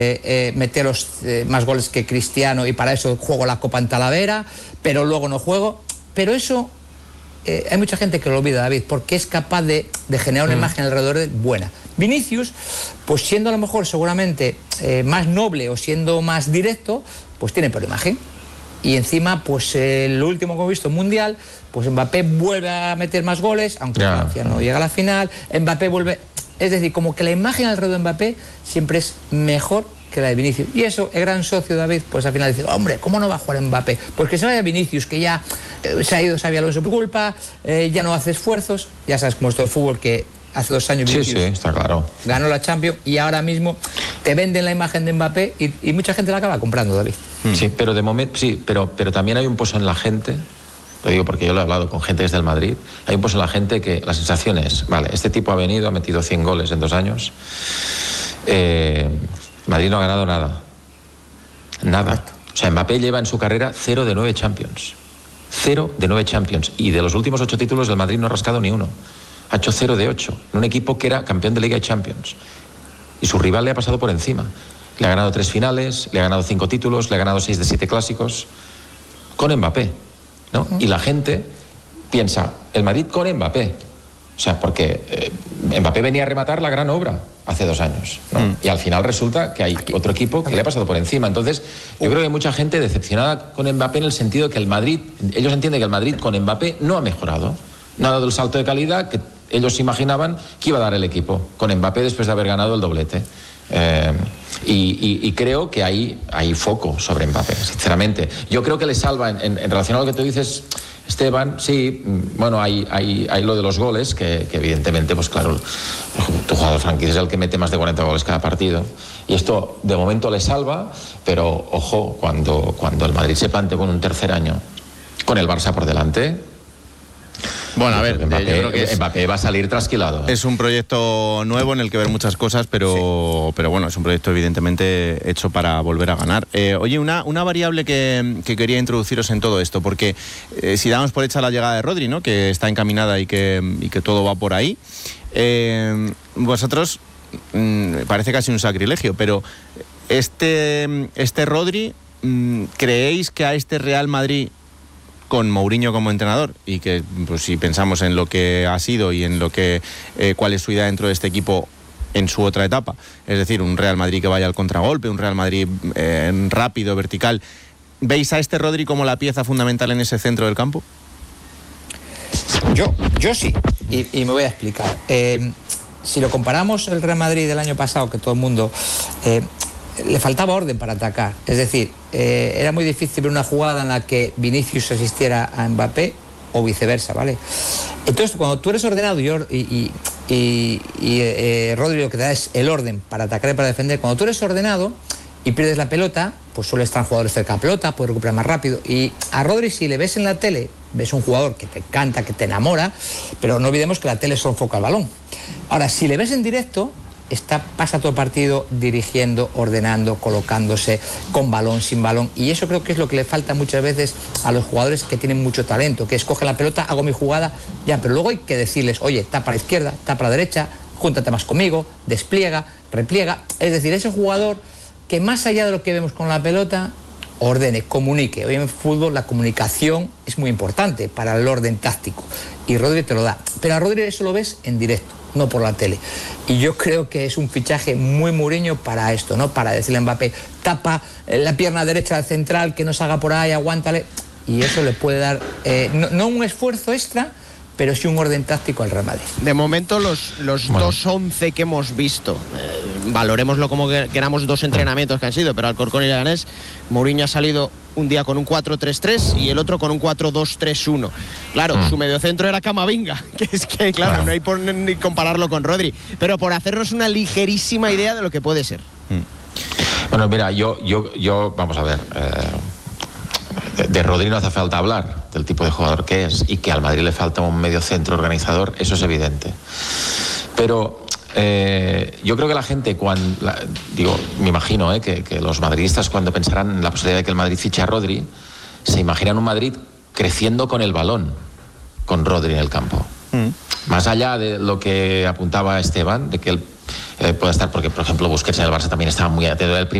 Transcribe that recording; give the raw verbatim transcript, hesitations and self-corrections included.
eh, meter los, eh, más goles que Cristiano y para eso juego la Copa en Talavera, pero luego no juego. Pero eso eh, hay mucha gente que lo olvida, David, porque es capaz de, de generar una mm. imagen alrededor de buena. Vinicius, pues siendo a lo mejor seguramente eh, más noble o siendo más directo, pues tiene por imagen. Y encima, pues eh, lo último que hemos visto, Mundial, pues Mbappé vuelve a meter más goles, aunque yeah. Francia no llega a la final, Mbappé vuelve... Es decir, como que la imagen alrededor de Mbappé siempre es mejor que la de Vinicius. Y eso, el gran socio David, pues al final dice, hombre, ¿cómo no va a jugar Mbappé? Pues que se vaya Vinicius, que ya eh, se ha ido Xabi Alonso por culpa, eh, ya no hace esfuerzos, ya sabes cómo es todo el fútbol, que hace dos años Vinicius sí, sí, está claro. ganó la Champions y ahora mismo te venden la imagen de Mbappé y, y mucha gente la acaba comprando, David. Sí, pero de momento, sí, pero, pero también hay un pozo en la gente, lo digo porque yo lo he hablado con gente desde el Madrid, hay un pozo en la gente que la sensación es, vale, este tipo ha venido, ha metido cien goles en dos años, eh, Madrid no ha ganado nada, nada. O sea, Mbappé lleva en su carrera cero de nueve Champions, cero de nueve Champions, y de los últimos ocho títulos del Madrid no ha rascado ni uno. Ha hecho cero de ocho, en un equipo que era campeón de Liga y Champions. Y su rival le ha pasado por encima. Le ha ganado tres finales, le ha ganado cinco títulos, le ha ganado seis de siete clásicos, con Mbappé, ¿no? Uh-huh. Y la gente piensa, el Madrid con Mbappé. O sea, porque eh, Mbappé venía a rematar la gran obra hace dos años, ¿no? Uh-huh. Y al final resulta que hay otro equipo que le ha pasado por encima. Entonces, yo creo que hay mucha gente decepcionada con Mbappé en el sentido de que el Madrid, ellos entienden que el Madrid con Mbappé no ha mejorado, no ha dado el salto de calidad que ellos imaginaban que iba a dar el equipo con Mbappé después de haber ganado el doblete. Eh, y, y, y creo que hay, hay foco sobre Mbappé, sinceramente. Yo creo que le salva, en, en, en relación a lo que tú dices, Esteban, sí, bueno, hay, hay, hay lo de los goles, que, que evidentemente, pues claro, tu jugador franquicia es el que mete más de cuarenta goles cada partido. Y esto, de momento, le salva, pero, ojo, cuando, cuando el Madrid se plante con un tercer año, con el Barça por delante... Bueno, a ver, Mbappé, yo creo que es, Mbappé va a salir trasquilado. Es un proyecto nuevo en el que ver muchas cosas, pero, sí. pero bueno, es un proyecto evidentemente hecho para volver a ganar. Eh, oye, una, una variable que, que quería introduciros en todo esto, porque eh, si damos por hecha la llegada de Rodri, ¿no?, que está encaminada y que, y que todo va por ahí, eh, vosotros, mmm, parece casi un sacrilegio, pero este, este Rodri, mmm, ¿creéis que a este Real Madrid, con Mourinho como entrenador, y que pues, si pensamos en lo que ha sido y en lo que eh, cuál es su idea dentro de este equipo en su otra etapa, es decir, un Real Madrid que vaya al contragolpe, un Real Madrid eh, rápido, vertical, ¿veis a este Rodri como la pieza fundamental en ese centro del campo? Yo, yo sí, y, y me voy a explicar. Eh, si lo comparamos el Real Madrid del año pasado, que todo el mundo... Eh, le faltaba orden para atacar, es decir, eh, era muy difícil ver una jugada en la que Vinicius asistiera a Mbappé o viceversa, ¿vale? Entonces, cuando tú eres ordenado y, y, y, y eh, Rodri lo que te da es el orden para atacar y para defender, cuando tú eres ordenado y pierdes la pelota, pues suele estar jugadores cerca de la pelota, puede recuperar más rápido, y a Rodri, si le ves en la tele, ves un jugador que te encanta, que te enamora, pero no olvidemos que la tele solo enfoca el balón. Ahora, si le ves en directo, Está, pasa todo el partido dirigiendo, ordenando, colocándose, con balón, sin balón, y eso creo que es lo que le falta muchas veces a los jugadores que tienen mucho talento, que escogen la pelota, hago mi jugada, ya, pero luego hay que decirles, oye, tapa a la izquierda, tapa a la derecha, júntate más conmigo, despliega, repliega, es decir, ese jugador que más allá de lo que vemos con la pelota, ordene, comunique. Hoy en el fútbol la comunicación es muy importante para el orden táctico, y Rodri te lo da, pero a Rodri eso lo ves en directo, no por la tele. Y yo creo que es un fichaje muy Mourinho para esto, ¿no? Para decirle a Mbappé, tapa la pierna derecha del central, que no salga por ahí, aguántale. Y eso le puede dar, eh, no, no un esfuerzo extra, pero sí un orden táctico al Real Madrid. De momento, los, los bueno. dos once que hemos visto, eh, valorémoslo como que queramos dos entrenamientos que han sido, pero Alcorcón y Leganés, Mourinho ha salido un día con un cuatro tres tres y el otro con un cuatro dos tres uno. Claro, mm. su mediocentro era Camavinga, que es que, claro, claro. no hay por ni compararlo con Rodri, pero por hacernos una ligerísima idea de lo que puede ser. Mm. Bueno, mira, yo, yo, yo vamos a ver, eh, de, de Rodri no hace falta hablar, del tipo de jugador que es, y que al Madrid le falta un mediocentro organizador, eso es evidente. Pero... Eh, yo creo que la gente, cuando la, digo, me imagino eh, que, que los madridistas, cuando pensarán en la posibilidad de que el Madrid fiche a Rodri, se imaginan un Madrid creciendo con el balón, con Rodri en el campo. Mm. Más allá de lo que apuntaba Esteban, de que el, eh, pueda estar, porque por ejemplo Busquets en el Barça también estaba muy atento. El